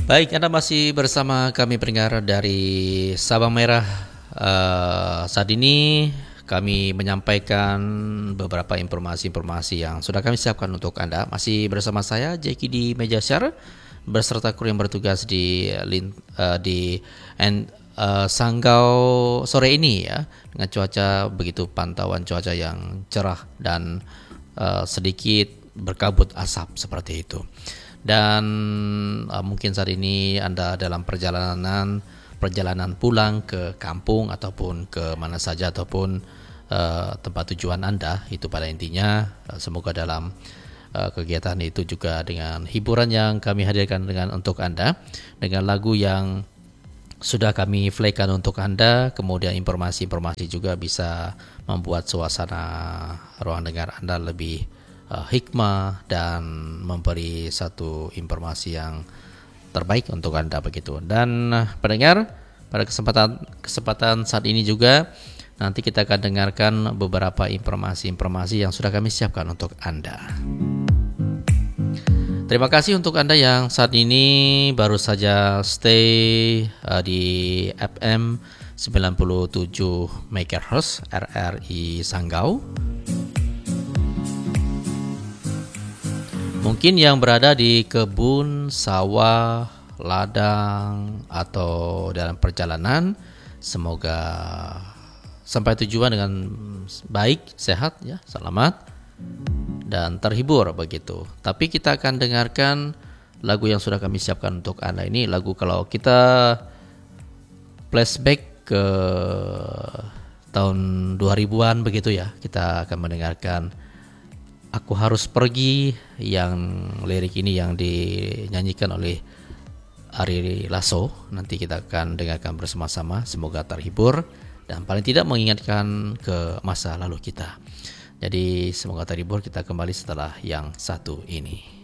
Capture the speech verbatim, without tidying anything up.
Baik, Anda masih bersama kami pendengar dari Sabang Merah. Uh, saat ini kami menyampaikan beberapa informasi-informasi yang sudah kami siapkan untuk Anda. Masih bersama saya, Jeki di meja share, beserta kru yang bertugas di uh, di and, uh, Sanggau sore ini ya, dengan cuaca begitu, pantauan cuaca yang cerah dan uh, sedikit berkabut asap seperti itu. Dan uh, mungkin saat ini Anda dalam perjalanan perjalanan pulang ke kampung ataupun ke mana saja ataupun uh, tempat tujuan Anda, itu pada intinya uh, semoga dalam uh, kegiatan itu juga dengan hiburan yang kami hadirkan dengan untuk Anda, dengan lagu yang sudah kami playkan untuk Anda, kemudian informasi-informasi juga bisa membuat suasana ruang dengar Anda lebih Uh, hikmah dan memberi satu informasi yang terbaik untuk Anda begitu. Dan uh, pendengar, pada kesempatan kesempatan saat ini juga nanti kita akan dengarkan beberapa informasi-informasi yang sudah kami siapkan untuk Anda. Terima kasih untuk Anda yang saat ini baru saja stay uh, di F M sembilan puluh tujuh megahertz R R I Sanggau. Mungkin yang berada di kebun, sawah, ladang, atau dalam perjalanan, semoga sampai tujuan dengan baik, sehat, ya, selamat, dan terhibur begitu. Tapi kita akan dengarkan lagu yang sudah kami siapkan untuk Anda ini. Lagu kalau kita flashback ke tahun dua ribuan begitu ya, kita akan mendengarkan Aku Harus Pergi, yang lirik ini yang dinyanyikan oleh Ari Lasso. Nanti kita akan dengarkan bersama-sama, semoga terhibur dan paling tidak mengingatkan ke masa lalu kita. Jadi semoga terhibur, kita kembali setelah yang satu ini.